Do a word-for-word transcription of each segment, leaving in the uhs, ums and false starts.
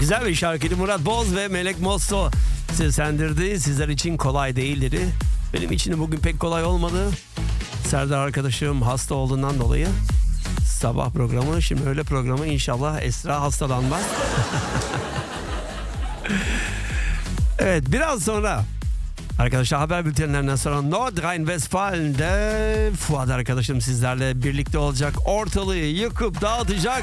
Güzel bir şarkıydı. Murat Boz ve Melek Mosso seslendirdi. Sizler için kolay değildi. Benim için bugün pek kolay olmadı. Serdar arkadaşım hasta olduğundan dolayı sabah programı, şimdi öğle programı, inşallah Esra hastalanmaz. Evet, biraz sonra arkadaşlar haber bültenlerinden sonra Nordrhein-Westfalen'de Fuat arkadaşım sizlerle birlikte olacak. Ortalığı yıkıp dağıtacak.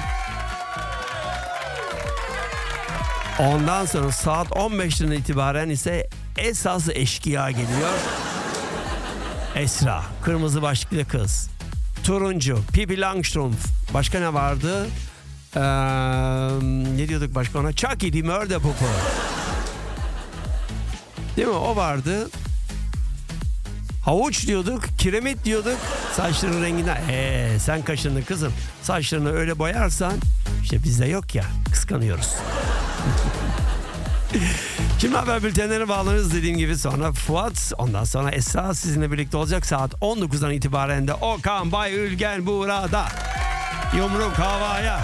Ondan sonra saat on beşten itibaren ise esas eşkıya geliyor. Esra, kırmızı başlıklı kız. Turuncu, Pippi Langstrumpf. Başka ne vardı? Ee, ne diyorduk başka ona? Chucky the Murder Puppy. Değil mi? O vardı. Havuç diyorduk, kiremit diyorduk. Saçların renginden. Eee sen kaşındın kızım. Saçlarını öyle boyarsan işte bizde yok ya. Kıskanıyoruz. Şimdi haber bültenlerine bağlanırız dediğim gibi, sonra Fuat, ondan sonra Esra sizinle birlikte olacak. Saat on dokuzdan itibaren de Okan Bayülgen burada. Yumruk havaya.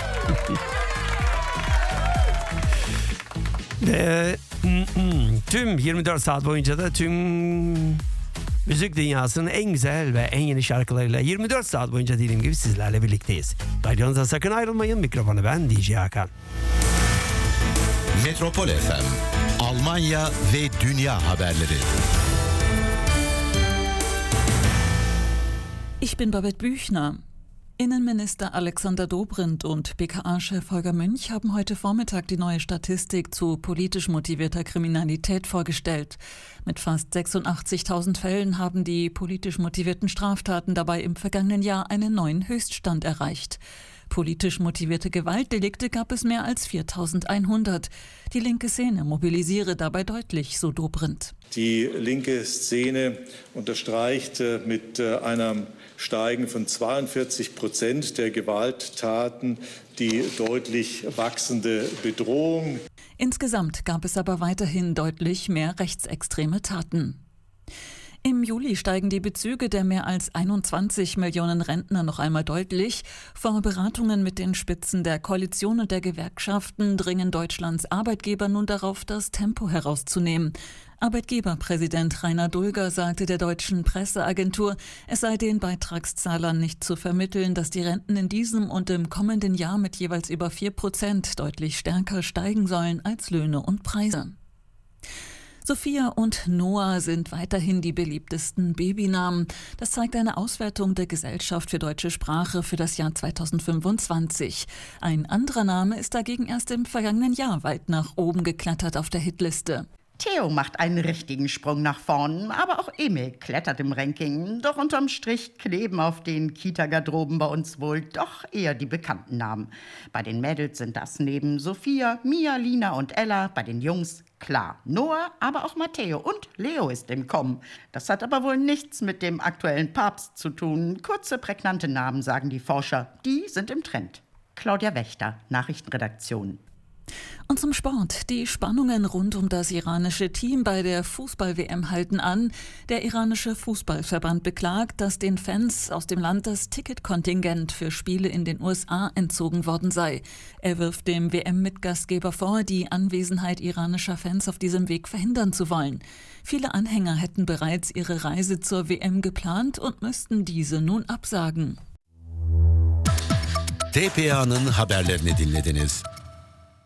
Ve tüm yirmi dört saat boyunca da tüm müzik dünyasının en güzel ve en yeni şarkılarıyla yirmi dört saat boyunca dediğim gibi sizlerle birlikteyiz. Radyonuza sakın ayrılmayın. Mikrofonu ben D J Hakan. Metropol F M, Almanya ve Dünya haberleri. Ich bin Babette Büchner. Innenminister Alexander Dobrindt und B K A-Chef Holger Münch haben heute Vormittag die neue Statistik zu politisch motivierter Kriminalität vorgestellt. Mit fast sechsundachtzigtausend Fällen haben die politisch motivierten Straftaten dabei im vergangenen Jahr einen neuen Höchststand erreicht. Politisch motivierte Gewaltdelikte gab es mehr als viertausendeinhundert. Die linke Szene mobilisiere dabei deutlich, so Dobrindt. Die linke Szene unterstreicht mit einem Steigen von zweiundvierzig Prozent der Gewalttaten die deutlich wachsende Bedrohung. Insgesamt gab es aber weiterhin deutlich mehr rechtsextreme Taten. Im Juli steigen die Bezüge der mehr als einundzwanzig Millionen Rentner noch einmal deutlich. Vor Beratungen mit den Spitzen der Koalition und der Gewerkschaften dringen Deutschlands Arbeitgeber nun darauf, das Tempo herauszunehmen. Arbeitgeberpräsident Rainer Dulger sagte der deutschen Presseagentur, es sei den Beitragszahlern nicht zu vermitteln, dass die Renten in diesem und im kommenden Jahr mit jeweils über vier Prozent deutlich stärker steigen sollen als Löhne und Preise. Sophia und Noah sind weiterhin die beliebtesten Babynamen. Das zeigt eine Auswertung der Gesellschaft für deutsche Sprache für das Jahr zweitausendfünfundzwanzig. Ein anderer Name ist dagegen erst im vergangenen Jahr weit nach oben geklettert auf der Hitliste. Theo macht einen richtigen Sprung nach vorn, aber auch Emil klettert im Ranking. Doch unterm Strich kleben auf den Kita-Garderoben bei uns wohl doch eher die bekannten Namen. Bei den Mädels sind das neben Sophia, Mia, Lina und Ella, bei den Jungs klar Noah, aber auch Matteo und Leo ist im Kommen. Das hat aber wohl nichts mit dem aktuellen Papst zu tun. Kurze, prägnante Namen, sagen die Forscher, die sind im Trend. Claudia Wächter, Nachrichtenredaktion. Und zum Sport. Die Spannungen rund um das iranische Team bei der Fußball-W M halten an. Der iranische Fußballverband beklagt, dass den Fans aus dem Land das Ticketkontingent für Spiele in den U S A entzogen worden sei. Er wirft dem W M-Mitgastgeber vor, die Anwesenheit iranischer Fans auf diesem Weg verhindern zu wollen. Viele Anhänger hätten bereits ihre Reise zur W M geplant und müssten diese nun absagen. T P A'nın haberlerini dinlediniz.